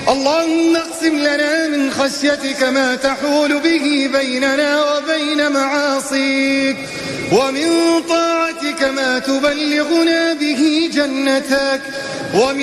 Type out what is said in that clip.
اللهم اقسم لنا من خشيتك ما تحول به بيننا وبين معاصيك، ومن طاعتك ما تبلغنا به جنتك، ومن